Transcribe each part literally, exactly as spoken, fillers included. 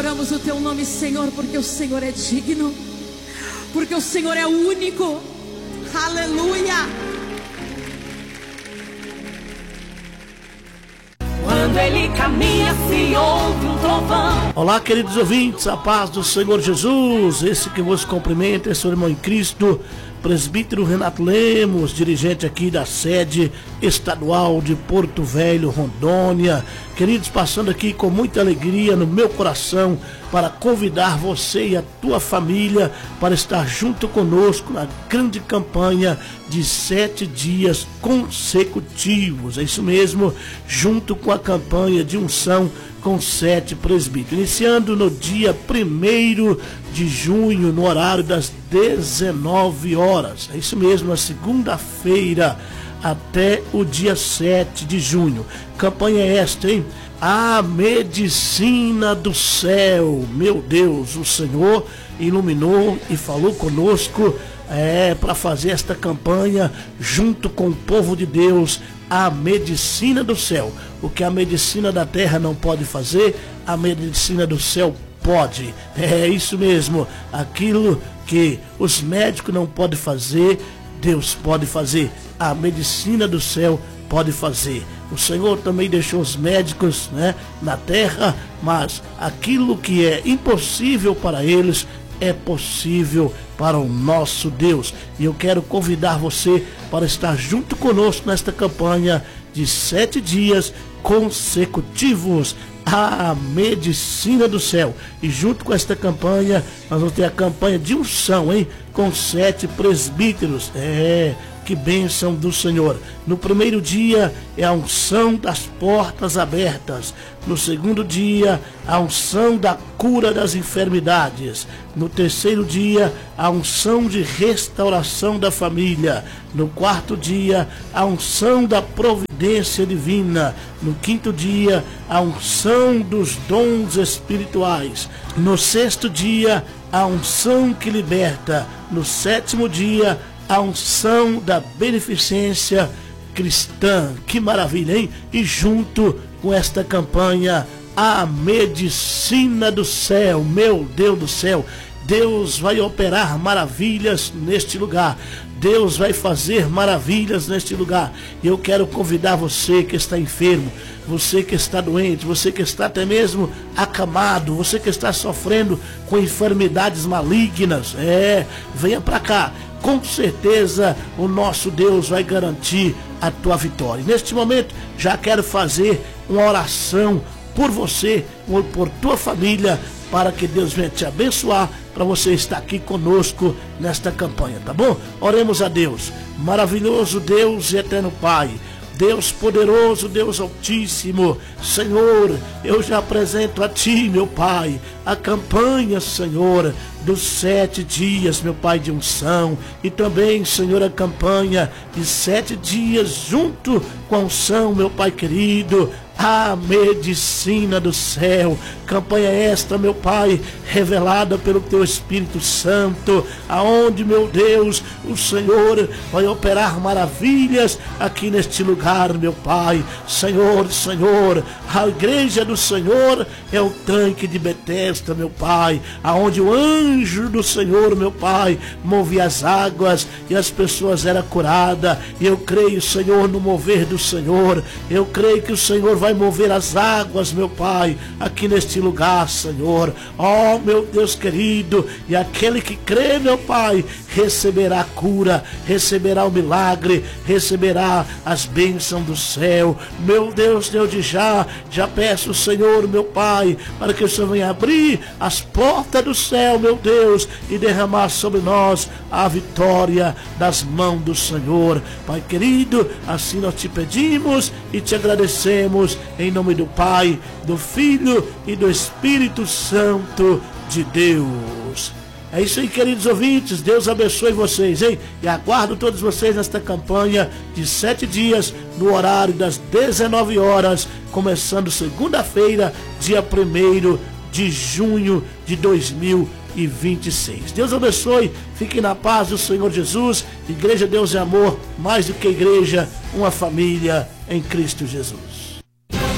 Adoramos o teu nome, Senhor, porque o Senhor é digno, porque o Senhor é único. Aleluia. Quando ele caminha, se ouve um trovão. Olá, queridos ouvintes, a paz do Senhor Jesus. Esse que vos cumprimenta é seu irmão em Cristo, presbítero Renato Lemos, dirigente aqui da sede estadual de Porto Velho, Rondônia. Queridos, passando aqui com muita alegria no meu coração para convidar você e a tua família para estar junto conosco na grande campanha de sete dias consecutivos. É isso mesmo, junto com a campanha de unção com sete presbíteros, iniciando no dia primeiro de junho, no horário das dezenove horas. É isso mesmo, na segunda-feira, até o dia sete de junho. Campanha esta, hein? A medicina do céu. Meu Deus, o Senhor iluminou e falou conosco é, para fazer esta campanha junto com o povo de Deus. A medicina do céu. O que a medicina da terra não pode fazer, a medicina do céu pode. É isso mesmo. Aquilo que os médicos não podem fazer, Deus pode fazer. A medicina do céu pode fazer. O Senhor também deixou os médicos, né, na terra, mas aquilo que é impossível para eles é possível para o nosso Deus. E eu quero convidar você para estar junto conosco nesta campanha de sete dias consecutivos, a medicina do céu. E junto com esta campanha, nós vamos ter a campanha de unção, hein? Com sete presbíteros. É... Que bênção do Senhor. No primeiro dia é a unção das portas abertas. No segundo dia, a unção da cura das enfermidades. No terceiro dia, a unção de restauração da família. No quarto dia, a unção da providência divina. No quinto dia, a unção dos dons espirituais. No sexto dia, a unção que liberta. No sétimo dia, a unção da beneficência cristã. Que maravilha, hein? E junto com esta campanha, a medicina do céu. Meu Deus do céu, Deus vai operar maravilhas neste lugar. Deus vai fazer maravilhas neste lugar. E eu quero convidar você que está enfermo, você que está doente, você que está até mesmo acamado, você que está sofrendo com enfermidades malignas. É, venha para cá. Com certeza o nosso Deus vai garantir a tua vitória. Neste momento já quero fazer uma oração por você, por tua família, para que Deus venha te abençoar, para você estar aqui conosco nesta campanha, tá bom? Oremos a Deus. Maravilhoso Deus e eterno Pai, Deus poderoso, Deus altíssimo, Senhor, eu já apresento a Ti, meu Pai, a campanha, Senhor, dos sete dias, meu Pai, de unção, e também, Senhor, a campanha de sete dias junto com a unção, meu Pai querido, a medicina do céu. Campanha esta, meu Pai, revelada pelo Teu Espírito Santo, aonde, meu Deus, o Senhor vai operar maravilhas aqui neste lugar, meu Pai. Senhor, Senhor, a igreja do Senhor é o tanque de Betesda, meu Pai, aonde o anjo do Senhor, meu Pai, movia as águas e as pessoas eram curadas. E eu creio, Senhor, no mover do Senhor. Eu creio que o Senhor vai mover as águas, meu Pai, aqui neste lugar, Senhor. Oh, meu Deus querido, e aquele que crê, meu Pai, receberá a cura, receberá o milagre, receberá as bênçãos do céu. Meu Deus, Deus de já, já peço, Senhor, meu Pai, para que o Senhor venha abrir as portas do céu, meu Deus, e derramar sobre nós a vitória das mãos do Senhor. Pai querido, assim nós te pedimos e te agradecemos, em nome do Pai, do Filho e do Espírito Santo de Deus. É isso aí, queridos ouvintes, Deus abençoe vocês, hein? E aguardo todos vocês nesta campanha de sete dias, no horário das dezenove horas, começando segunda-feira, dia primeiro de junho de dois mil e vinte e seis. Deus abençoe, fiquem na paz do Senhor Jesus. Igreja Deus é Amor, mais do que igreja, uma família em Cristo Jesus. O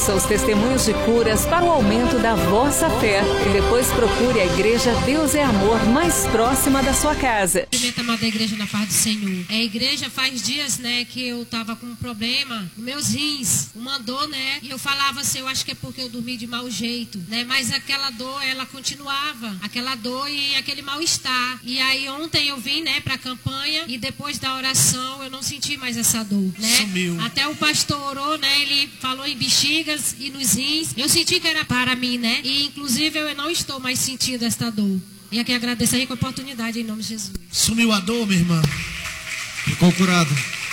Ouça os testemunhos de curas para o aumento da vossa fé e depois procure a Igreja Deus é Amor mais próxima da sua casa. Cumprimento, amada igreja, na paz do Senhor. É, a igreja faz dias, né, que eu tava com um problema nos meus rins, uma dor, né, e eu falava assim, eu acho que é porque eu dormi de mau jeito, né, mas aquela dor, ela continuava, aquela dor e aquele mal-estar. E aí ontem eu vim, né, pra campanha e depois da oração eu não senti mais essa dor, né. Sumiu. Até o pastor orou, né, ele falou em bexigas e nos rins, eu senti que era para mim, né, e inclusive eu não estou mais sentindo esta dor. E aqui agradeço aí com a oportunidade em nome de Jesus. Sumiu a dor, minha irmã? Ficou curado.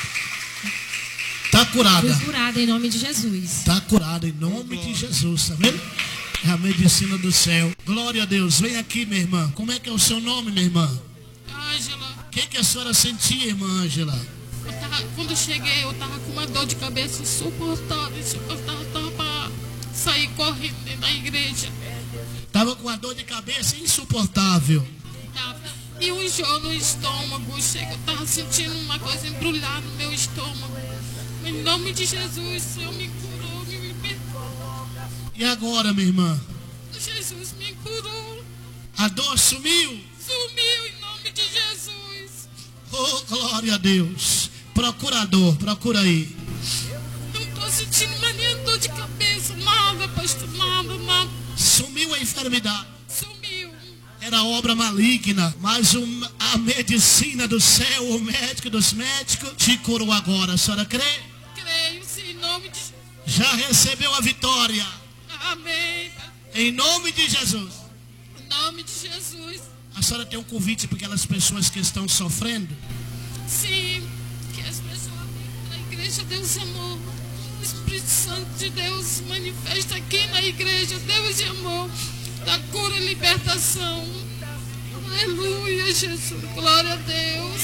Tá curada. Fui curada em nome de Jesus. Tá curada em nome de Jesus, tá vendo? É a medicina do céu. Glória a Deus. Vem aqui, minha irmã. Como é que é o seu nome, minha irmã? Ângela. O que, que a senhora sentia, irmã Ângela? Eu tava, quando eu cheguei, eu tava com uma dor de cabeça insuportável. Eu tava, tava pra sair correndo dentro da igreja. Tava com a dor de cabeça insuportável. Tava. E um enjoo no estômago. Chega, eu tava sentindo uma coisa embrulhada no meu estômago. Em nome de Jesus, o Senhor me curou, me libertou. E agora, minha irmã? Jesus me curou. A dor sumiu? Sumiu em nome de Jesus. Oh, glória a Deus. Procurador, procura aí. Não tô sentindo mais nem dor de cabeça, nada, pastor, nada, nada. Sumiu a enfermidade. Sumiu. Era obra maligna, mas um, a medicina do céu, o médico dos médicos, te curou agora. A senhora crê? Creio, sim, em nome de... Já recebeu a vitória. Amém. Em nome de Jesus. Em nome de Jesus. A senhora tem um convite para aquelas pessoas que estão sofrendo? Sim, que as pessoas da igreja Deus amor. O Espírito Santo de Deus se manifesta aqui na igreja. Deus de amor, da cura e libertação. Aleluia, Jesus. Glória a Deus.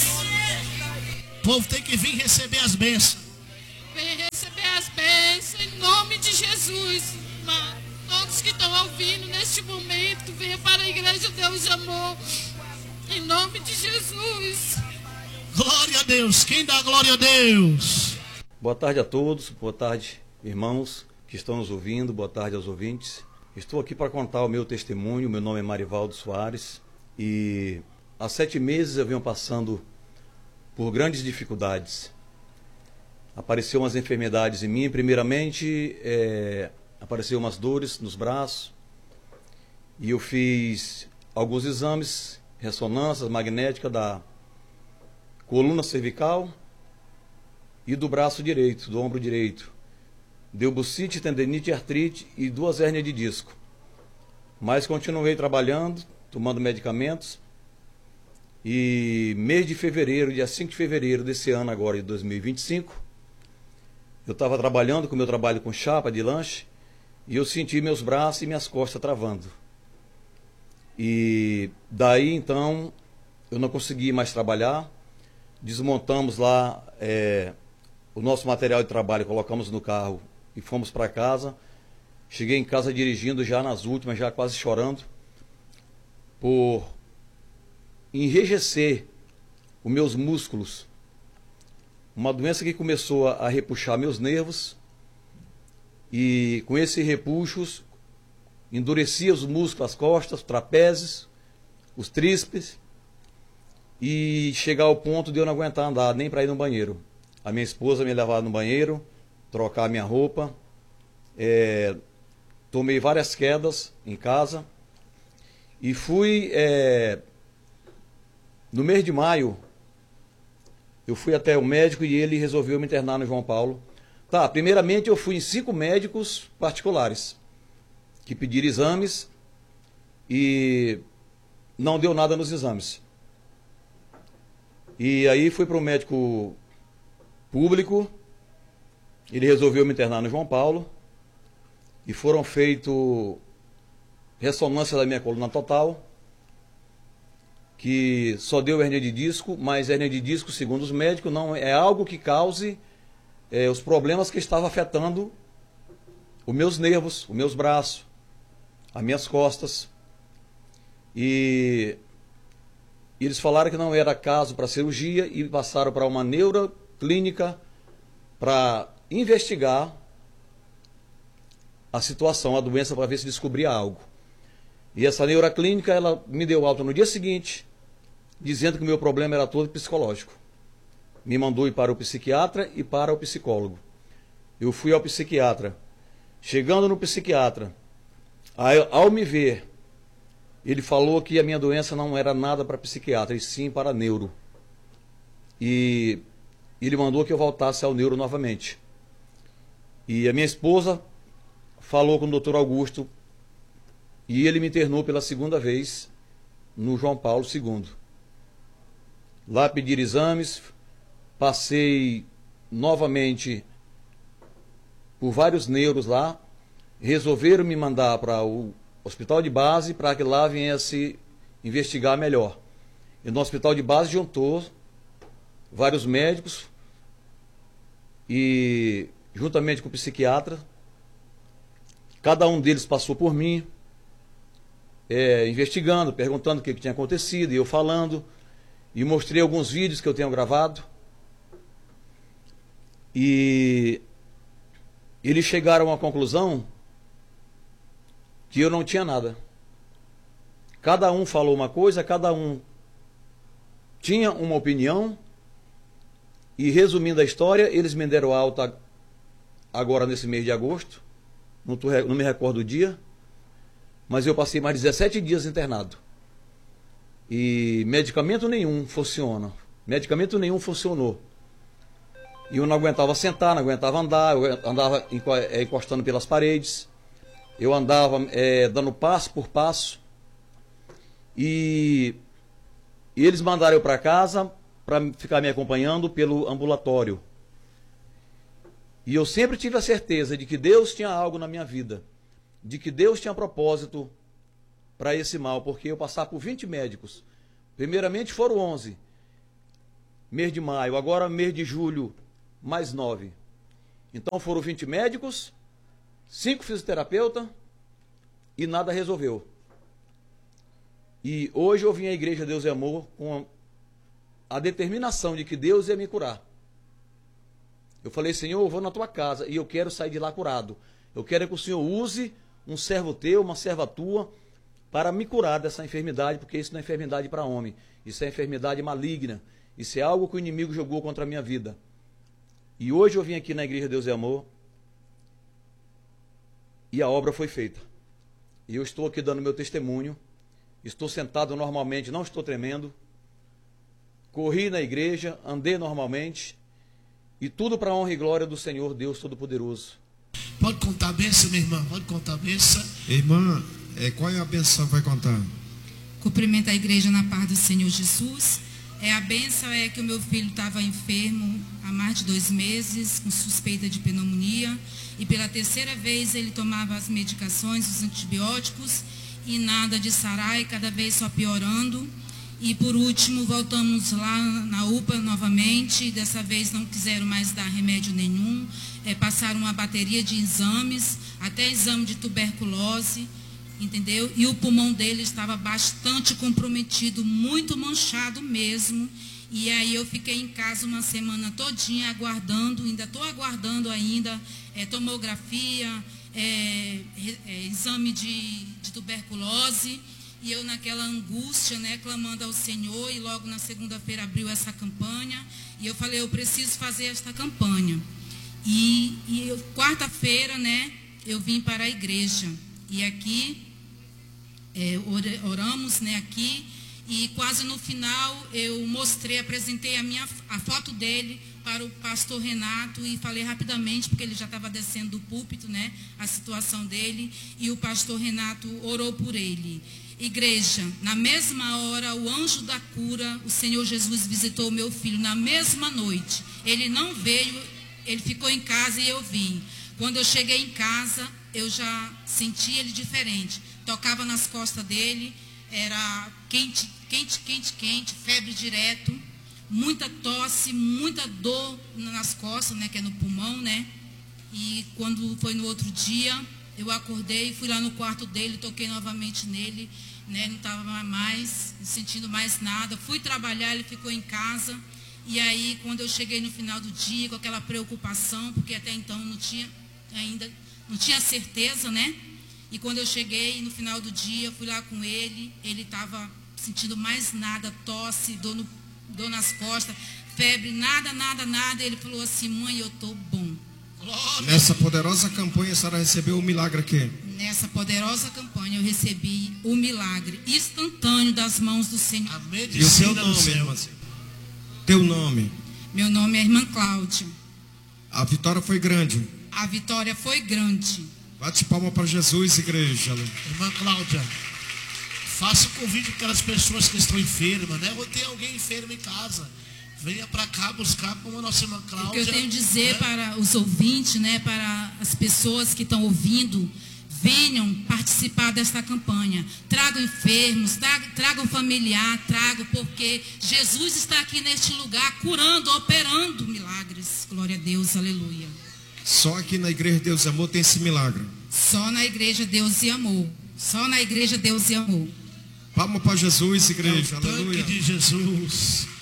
O povo tem que vir receber as bênçãos. Vem receber as bênçãos em nome de Jesus. Mas todos que estão ouvindo neste momento, venha para a igreja Deus de amor. Em nome de Jesus. Glória a Deus. Quem dá glória a Deus? Boa tarde a todos, boa tarde, irmãos que estão nos ouvindo, boa tarde aos ouvintes. Estou aqui para contar o meu testemunho. Meu nome é Marivaldo Soares e há sete meses eu venho passando por grandes dificuldades. Apareceu umas enfermidades em mim. Primeiramente, é, apareceu umas dores nos braços e eu fiz alguns exames, ressonâncias magnéticas da coluna cervical e do braço direito, do ombro direito. Deu bucite, tendinite, artrite e duas hérnias de disco. Mas continuei trabalhando, tomando medicamentos. E mês de fevereiro, dia cinco de fevereiro desse ano agora, de dois mil e vinte e cinco, eu estava trabalhando com o meu trabalho com chapa de lanche e eu senti meus braços e minhas costas travando. E daí então eu não consegui mais trabalhar. Desmontamos lá é, o nosso material de trabalho, colocamos no carro e fomos para casa. Cheguei em casa dirigindo já nas últimas, já quase chorando, por enrijecer os meus músculos. Uma doença que começou a repuxar meus nervos e com esses repuxos endurecia os músculos, as costas, os trapézios, os tríceps e chegar ao ponto de eu não aguentar andar nem para ir no banheiro. A minha esposa me levava no banheiro, trocar a minha roupa, é, tomei várias quedas em casa e fui, é, no mês de maio, eu fui até o médico e ele resolveu me internar no João Paulo. Tá, primeiramente eu fui em cinco médicos particulares que pediram exames e não deu nada nos exames. E aí fui para o médico público, ele resolveu me internar no João Paulo e foram feitas ressonância da minha coluna total, que só deu hérnia de disco, mas hérnia de disco, segundo os médicos, não é algo que cause é, os problemas que estavam afetando os meus nervos, os meus braços, as minhas costas. E eles falaram que não era caso para cirurgia e passaram para uma neuroclínica para investigar a situação, a doença, para ver se descobria algo. E essa neuroclínica, ela me deu alta no dia seguinte, dizendo que o meu problema era todo psicológico. Me mandou ir para o psiquiatra e para o psicólogo. Eu fui ao psiquiatra. Chegando no psiquiatra, ao me ver, ele falou que a minha doença não era nada para psiquiatra, e sim para neuro. E ele mandou que eu voltasse ao neuro novamente. E a minha esposa falou com o doutor Augusto, e ele me internou pela segunda vez no João Paulo segundo. Lá pedir exames, passei novamente por vários neuros lá, resolveram me mandar para o hospital de base para que lá viesse investigar melhor. E no hospital de base juntou vários médicos e juntamente com o psiquiatra, cada um deles passou por mim, é, investigando, perguntando o que, que tinha acontecido, e eu falando, e mostrei alguns vídeos que eu tenho gravado. E eles chegaram à conclusão que eu não tinha nada. Cada um falou uma coisa, cada um tinha uma opinião, e resumindo a história, eles me deram alta agora nesse mês de agosto, não, tô, não me recordo o dia, mas eu passei mais dezessete dias internado. E medicamento nenhum funciona. Medicamento nenhum funcionou. E eu não aguentava sentar, não aguentava andar, eu andava encostando pelas paredes, eu andava é, dando passo por passo. E, e eles mandaram eu para casa para ficar me acompanhando pelo ambulatório. E eu sempre tive a certeza de que Deus tinha algo na minha vida, de que Deus tinha propósito para esse mal, porque eu passar por vinte médicos. Primeiramente foram onze, mês de maio, agora mês de julho, mais nove. Então foram vinte médicos, cinco fisioterapeutas e nada resolveu. E hoje eu vim à Igreja Deus e Amor com a determinação de que Deus ia me curar. Eu falei, Senhor, eu vou na tua casa e eu quero sair de lá curado. Eu quero que o Senhor use um servo teu, uma serva tua, para me curar dessa enfermidade, porque isso não é enfermidade para homem. Isso é enfermidade maligna. Isso é algo que o inimigo jogou contra a minha vida. E hoje eu vim aqui na Igreja Deus e Amor e a obra foi feita. E eu estou aqui dando meu testemunho. Estou sentado normalmente, não estou tremendo. Corri na igreja, andei normalmente. E tudo para a honra e glória do Senhor Deus Todo-Poderoso. Pode contar a bênção, minha irmã? Pode contar a bênção? Irmã, é, qual é a bênção que vai contar? Cumprimento a igreja na paz do Senhor Jesus. É, a bênção é que o meu filho estava enfermo há mais de dois meses, com suspeita de pneumonia. E pela terceira vez ele tomava as medicações, os antibióticos, e nada de sarar, e cada vez só piorando. E por último, voltamos lá na U P A novamente, dessa vez não quiseram mais dar remédio nenhum, é, passaram uma bateria de exames, até exame de tuberculose, entendeu? E o pulmão dele estava bastante comprometido, muito manchado mesmo. E aí eu fiquei em casa uma semana todinha aguardando, ainda estou aguardando ainda, é, tomografia, é, é, exame de, de tuberculose. E eu naquela angústia, né, clamando ao Senhor, e logo na segunda-feira abriu essa campanha, e eu falei, eu preciso fazer esta campanha. E, e quarta-feira, né, eu vim para a igreja, e aqui, é, oramos, né, aqui, e quase no final eu mostrei, apresentei a, minha, a foto dele para o pastor Renato, e falei rapidamente, porque ele já estava descendo do púlpito, né, a situação dele, e o pastor Renato orou por ele. Igreja, na mesma hora, o anjo da cura, o Senhor Jesus visitou o meu filho na mesma noite. Ele não veio, ele ficou em casa e eu vim. Quando eu cheguei em casa, eu já senti ele diferente. Tocava nas costas dele, era quente, quente, quente, quente, febre direto, muita tosse, muita dor nas costas, né, que é no pulmão, né? E quando foi no outro dia, eu acordei, fui lá no quarto dele, toquei novamente nele, né, não estava mais sentindo mais nada. Fui trabalhar, ele ficou em casa. E aí, quando eu cheguei no final do dia, com aquela preocupação, porque até então não tinha ainda não tinha certeza, né? E quando eu cheguei, no final do dia, fui lá com ele, ele estava sentindo mais nada, tosse, dor, no, dor nas costas, febre, nada, nada, nada. Ele falou assim, mãe, eu estou bom. Nessa poderosa campanha, a senhora recebeu um milagre aqui? Nessa poderosa campanha, eu recebi o milagre instantâneo das mãos do Senhor. Amém. E o seu nome, irmãzinha? Teu nome? Meu nome é Irmã Cláudia. A vitória foi grande. A vitória foi grande. Bate palma para Jesus, igreja. Irmã Cláudia, faça o convite para aquelas pessoas que estão enfermas, né? Ou tem alguém enfermo em casa. Venha para cá buscar como a nossa irmã Cláudia. O que eu tenho a dizer, né? para os ouvintes, né, para as pessoas que estão ouvindo, venham participar desta campanha. Tragam enfermos, tragam, tragam familiar, tragam, porque Jesus está aqui neste lugar, curando, operando milagres. Glória a Deus, aleluia. Só aqui na igreja Deus e Amor tem esse milagre. Só na igreja Deus e Amor. Só na igreja Deus e Amor. Palma para Jesus, igreja. É o tanque aleluia. de Jesus.